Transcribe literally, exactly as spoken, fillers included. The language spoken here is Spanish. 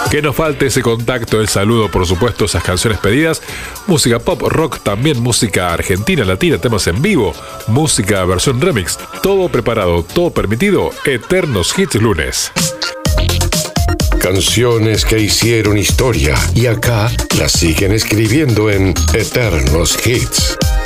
Que no falte ese contacto, el saludo, por supuesto, esas canciones pedidas. Música pop, rock, también música argentina, latina, temas en vivo, música versión remix. Todo preparado, todo permitido. Eternos Hits lunes. Canciones que hicieron historia y acá las siguen escribiendo en Eternos Hits.